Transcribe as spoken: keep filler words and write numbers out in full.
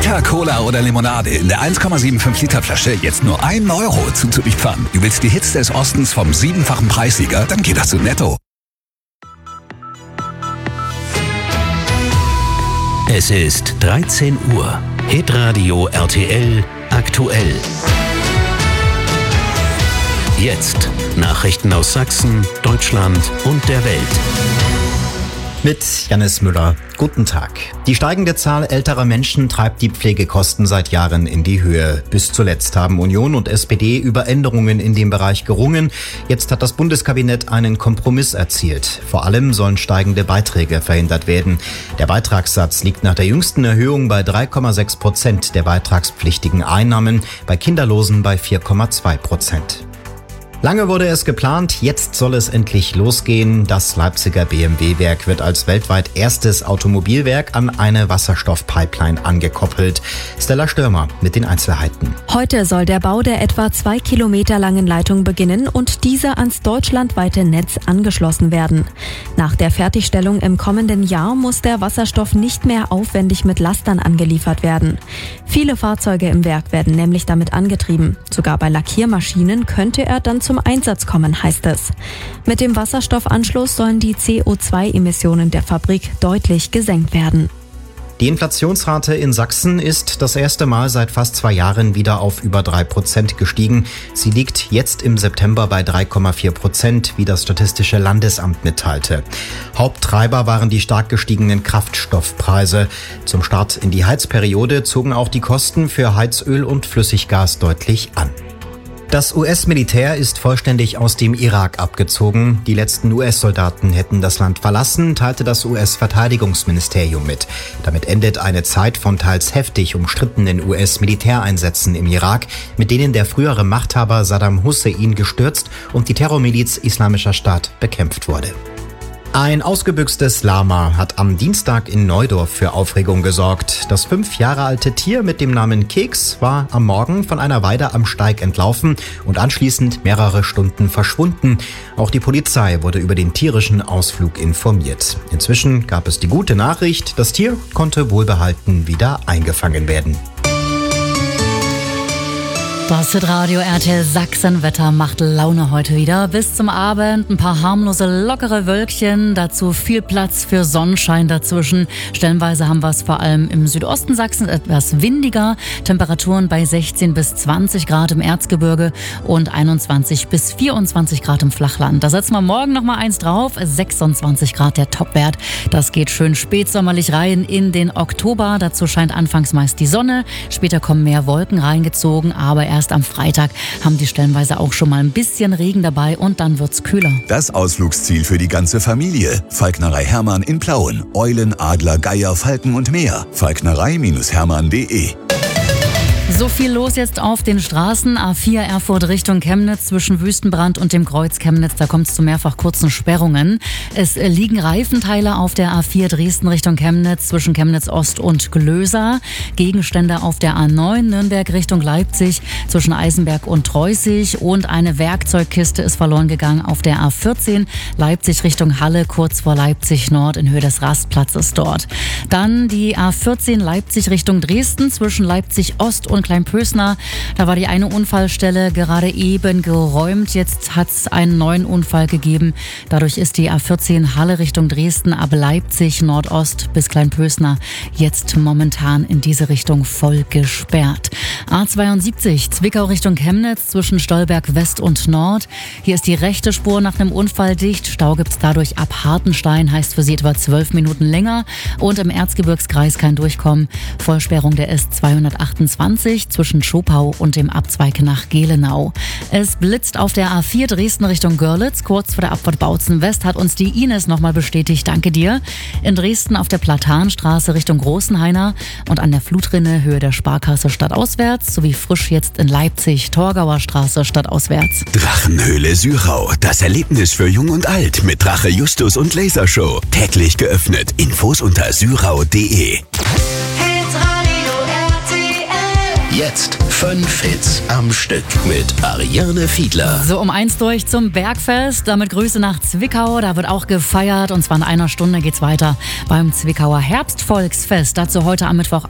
Fanta, Cola oder Limonade in der eins Komma fünfundsiebzig Liter Flasche jetzt nur ein Euro zuzüglich-Pfand. Du willst die Hits des Ostens vom siebenfachen Preissieger? Dann geh doch zu Netto. Es ist dreizehn Uhr. Hitradio R T L aktuell. Jetzt Nachrichten aus Sachsen, Deutschland und der Welt. Mit Jannis Müller. Guten Tag. Die steigende Zahl älterer Menschen treibt die Pflegekosten seit Jahren in die Höhe. Bis zuletzt haben Union und S P D über Änderungen in dem Bereich gerungen. Jetzt hat das Bundeskabinett einen Kompromiss erzielt. Vor allem sollen steigende Beiträge verhindert werden. Der Beitragssatz liegt nach der jüngsten Erhöhung bei drei Komma sechs Prozent der beitragspflichtigen Einnahmen, bei Kinderlosen bei vier Komma zwei Prozent. Lange wurde es geplant, jetzt soll es endlich losgehen. Das Leipziger B M W-Werk wird als weltweit erstes Automobilwerk an eine Wasserstoffpipeline angekoppelt. Stella Stürmer mit den Einzelheiten. Heute soll der Bau der etwa zwei Kilometer langen Leitung beginnen und diese ans deutschlandweite Netz angeschlossen werden. Nach der Fertigstellung im kommenden Jahr muss der Wasserstoff nicht mehr aufwendig mit Lastern angeliefert werden. Viele Fahrzeuge im Werk werden nämlich damit angetrieben. Sogar bei Lackiermaschinen könnte er dann zum Einsatz kommen, heißt es. Mit dem Wasserstoffanschluss sollen die C O zwei Emissionen der Fabrik deutlich gesenkt werden. Die Inflationsrate in Sachsen ist das erste Mal seit fast zwei Jahren wieder auf über drei Prozent gestiegen. Sie liegt jetzt im September bei drei Komma vier Prozent, wie das Statistische Landesamt mitteilte. Haupttreiber waren die stark gestiegenen Kraftstoffpreise. Zum Start in die Heizperiode zogen auch die Kosten für Heizöl und Flüssiggas deutlich an. Das U S-Militär ist vollständig aus dem Irak abgezogen. Die letzten U S-Soldaten hätten das Land verlassen, teilte das U S-Verteidigungsministerium mit. Damit endet eine Zeit von teils heftig umstrittenen U S-Militäreinsätzen im Irak, mit denen der frühere Machthaber Saddam Hussein gestürzt und die Terrormiliz Islamischer Staat bekämpft wurde. Ein ausgebüxtes Lama hat am Dienstag in Neudorf für Aufregung gesorgt. Das fünf Jahre alte Tier mit dem Namen Keks war am Morgen von einer Weide am Steig entlaufen und anschließend mehrere Stunden verschwunden. Auch die Polizei wurde über den tierischen Ausflug informiert. Inzwischen gab es die gute Nachricht, das Tier konnte wohlbehalten wieder eingefangen werden. Das Hitradio R T L Sachsen-Wetter macht Laune heute wieder. Bis zum Abend ein paar harmlose, lockere Wölkchen. Dazu viel Platz für Sonnenschein dazwischen. Stellenweise haben wir es vor allem im Südosten Sachsens etwas windiger. Temperaturen bei sechzehn bis zwanzig Grad im Erzgebirge und einundzwanzig bis vierundzwanzig Grad im Flachland. Da setzen wir morgen noch mal eins drauf. sechsundzwanzig Grad der Topwert. Das geht schön spätsommerlich rein in den Oktober. Dazu scheint anfangs meist die Sonne. Später kommen mehr Wolken reingezogen, aber erst Erst am Freitag haben die stellenweise auch schon mal ein bisschen Regen dabei und dann wird's kühler. Das Ausflugsziel für die ganze Familie. Falknerei Hermann in Plauen. Eulen, Adler, Geier, Falken und mehr. falknerei Hermann punkt de. So viel los jetzt auf den Straßen. A vier Erfurt Richtung Chemnitz zwischen Wüstenbrand und dem Kreuz Chemnitz. Da kommt es zu mehrfach kurzen Sperrungen. Es liegen Reifenteile auf der A vier Dresden Richtung Chemnitz zwischen Chemnitz Ost und Glösa. Gegenstände auf der A neun Nürnberg Richtung Leipzig zwischen Eisenberg und Treußig. Und eine Werkzeugkiste ist verloren gegangen auf der A vierzehn Leipzig Richtung Halle kurz vor Leipzig Nord in Höhe des Rastplatzes dort. Dann die A vierzehn Leipzig Richtung Dresden zwischen Leipzig Ost und Kleinpösner. Da war die eine Unfallstelle gerade eben geräumt. Jetzt hat es einen neuen Unfall gegeben. Dadurch ist die A vierzehn Halle Richtung Dresden ab Leipzig Nordost bis Kleinpösner jetzt momentan in diese Richtung voll gesperrt. A zweiundsiebzig Zwickau Richtung Chemnitz zwischen Stolberg West und Nord. Hier ist die rechte Spur nach einem Unfall dicht. Stau gibt es dadurch ab Hartenstein, heißt für Sie etwa zwölf Minuten länger. Und im Erzgebirgskreis kein Durchkommen. Vollsperrung der S zweihundertachtundzwanzig zwischen Schopau und dem Abzweig nach Gelenau. Es blitzt auf der A vier Dresden Richtung Görlitz. Kurz vor der Abfahrt Bautzen West hat uns die Ines nochmal bestätigt. Danke dir. In Dresden auf der Platanstraße Richtung Großenhainer und an der Flutrinne Höhe der Sparkasse stadtauswärts sowie frisch jetzt in Leipzig Torgauer Straße stadtauswärts. Drachenhöhle Syrau. Das Erlebnis für Jung und Alt mit Drache Justus und Lasershow. Täglich geöffnet. Infos unter syrau punkt de. Jetzt fünf Hits am Stück mit Ariane Fiedler. So, um eins durch zum Bergfest. Damit Grüße nach Zwickau. Da wird auch gefeiert und zwar in einer Stunde geht's weiter beim Zwickauer Herbstvolksfest. Dazu heute am Mittwoch